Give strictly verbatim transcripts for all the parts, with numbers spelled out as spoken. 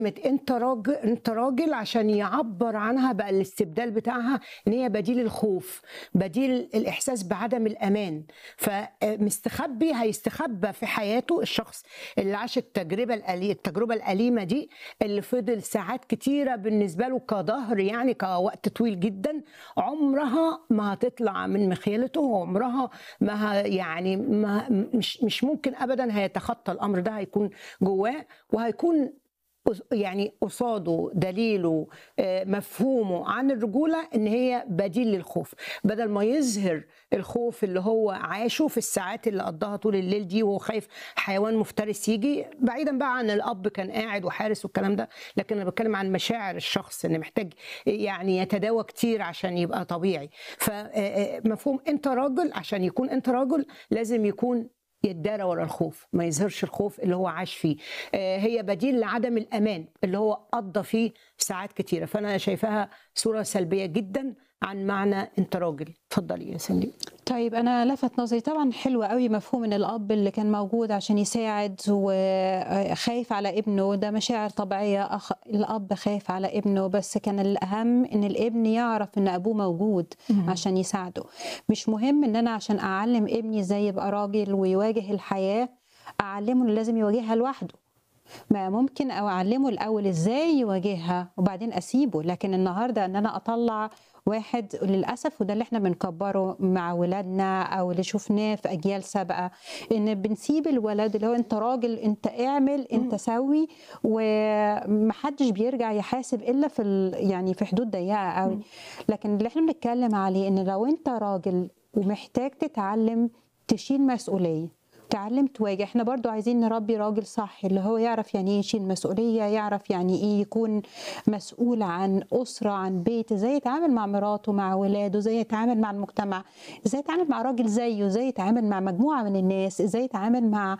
انت راجل انت راجل عشان يعبر عنها بقى الاستبدال بتاعها ان هي بديل الخوف، بديل الاحساس بعدم الامان. فمستخبي هيستخبى في حياته الشخص اللي عاش التجربه الألي... التجربه الاليمه دي، اللي فضل ساعات كتيره بالنسبه له كظهر، يعني كوقت طويل جدا، عمرها ما هتطلع من مخيلته، وعمرها ما ه... يعني ما مش مش ممكن ابدا هيتخطى الامر ده، هيكون جواه وهيكون يعني قصاده دليله مفهومه عن الرجولة ان هي بديل للخوف. بدل ما يظهر الخوف اللي هو عاشه في الساعات اللي قضاها طول الليل دي وهو خايف حيوان مفترس يجي، بعيدا بقى عن الاب كان قاعد وحارس والكلام ده، لكن انا بتكلم عن مشاعر الشخص اللي محتاج يعني يتداوى كتير عشان يبقى طبيعي. فمفهوم انت راجل، عشان يكون انت راجل لازم يكون يتدارى ورا الخوف، ما يظهرش الخوف اللي هو عاش فيه. هي بديل لعدم الأمان اللي هو قضى فيه ساعات كتيرة. فأنا شايفاها صورة سلبية جدا عن معنى أنت راجل. اتفضلي يا سندي. طيب أنا لفت نظري طبعا حلوة قوي مفهوم إن الأب اللي كان موجود عشان يساعد وخايف على ابنه، ده مشاعر طبيعية. أخ... الأب خايف على ابنه، بس كان الأهم إن الابن يعرف إن أبوه موجود عشان يساعده. مش مهم إن أنا عشان أعلم ابني إزاي يبقى راجل ويواجه الحياة أعلمه إنه لازم يواجهها لوحده. ما ممكن او اعلمه الاول ازاي يواجهها وبعدين اسيبه. لكن النهارده ان انا اطلع واحد، للاسف وده اللي احنا بنكبره مع ولادنا او اللي شفناه في اجيال سابقه، ان بنسيب الولد اللي هو انت راجل، انت اعمل، انت سوي، ومحدش بيرجع يحاسب الا في يعني في حدود ضيقه قوي. لكن اللي احنا بنتكلم عليه ان لو انت راجل ومحتاج تتعلم تشيل مسؤوليه، تعلم تواجه. احنا برضو عايزين نربي راجل صح اللي هو يعرف يعني ايه يشيل مسؤولية، يعرف يعني ايه يكون مسؤول عن أسرة، عن بيت، ازاي يتعامل مع مراته، مع ولاده، ازاي يتعامل مع المجتمع، ازاي يتعامل مع راجل زيه، ازاي يتعامل مع مجموعة من الناس، ازاي يتعامل مع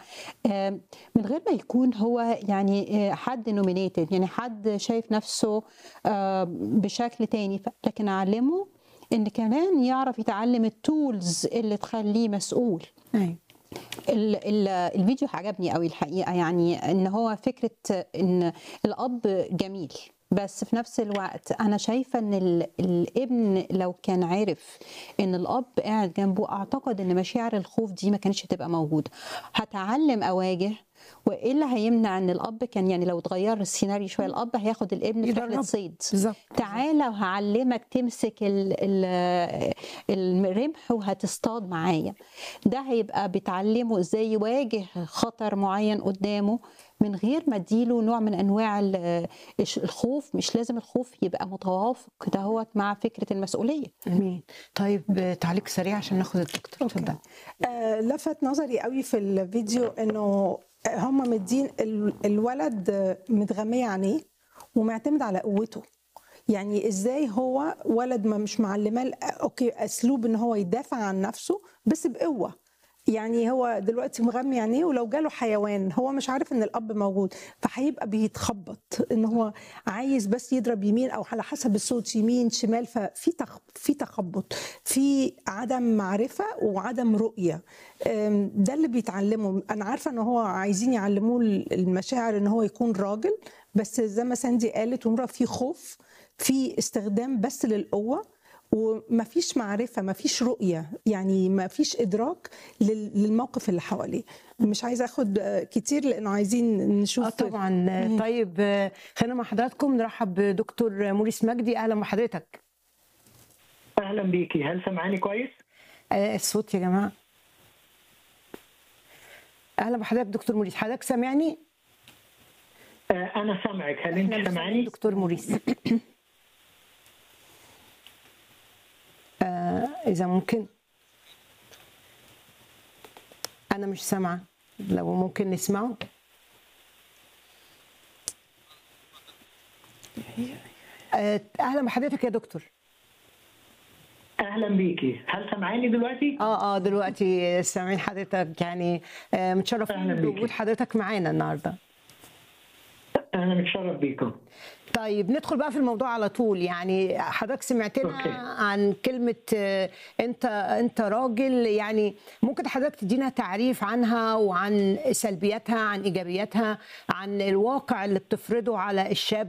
من غير ما يكون هو يعني حد نومينيتد، يعني حد شايف نفسه بشكل تاني. لكن أعلمه ان كمان يعرف يتعلم التولز اللي تخليه مسؤول. أي. ال ال الفيديو عجبني قوي الحقيقه، يعني ان هو فكره ان الاب جميل، بس في نفس الوقت انا شايفه ان الابن لو كان عارف ان الاب قاعد جنبه، اعتقد ان مشاعر الخوف دي ما كانتش هتبقى موجوده. هتعلم اواجه، وايه اللي هيمنع ان الاب كان يعني لو اتغير السيناريو شويه، الاب هياخد الابن في رحله صيد، تعالى وهعلمك تمسك ال ال الرمح وهتصطاد معايا. ده هيبقى بتعلمه ازاي يواجه خطر معين قدامه من غير ما اديله نوع من انواع الخوف. مش لازم الخوف يبقى متوافق دهوت مع فكره المسؤوليه. امين. طيب تعليق سريع عشان ناخد الدكتور. اتفضل. آه لفت نظري قوي في الفيديو انه هم مدين الولد متغمية عينيه ومعتمد على قوته. يعني ازاي هو ولد ما مش معلماه اوكي اسلوب ان هو يدافع عن نفسه بس بقوه. يعني هو دلوقتي مغمي عينيه، ولو جاله حيوان هو مش عارف ان الاب موجود، فهيبقى بيتخبط ان هو عايز بس يضرب يمين او على حسب الصوت يمين شمال، ففي تخ... في تخبط، في عدم معرفه وعدم رؤيه. ده اللي بيتعلمه. انا عارفه ان هو عايزين يعلموه المشاعر ان هو يكون راجل، بس زي ما ساندي قالت ومرة في خوف، في استخدام بس للقوه، ومفيش معرفة، مفيش رؤية، يعني مفيش إدراك للموقف اللي حواليه. مش عايزة أخد كتير لأنه عايزين نشوف. آه طبعا. طيب خلينا مع حضراتكم نرحب بدكتور موريس مجدي. أهلا بحضرتك. أهلا بيكي. هل سمعاني كويس؟ آه الصوت يا جماعة. أهلا بحضرتك دكتور موريس. حضرتك سامعني؟ آه أنا سامعك. هل أنت سامعاني؟ دكتور موريس. آه إذا ممكن، أنا مش سامعة، لو ممكن نسمعه. آه أهلا بحضرتك يا دكتور. أهلا بيكي. هل سامعاني دلوقتي؟ آه آه دلوقتي سامعين حضرتك، يعني آه متشرفين بوجود حضرتك معانا النهارده. أنا انا متشرف بيكم. طيب ندخل بقى في الموضوع على طول. يعني حضرتك سمعتنا أوكي. عن كلمة آه، انت انت راجل، يعني ممكن حضرتك تدينا تعريف عنها وعن سلبياتها عن ايجابياتها، عن الواقع اللي بتفرضه على الشاب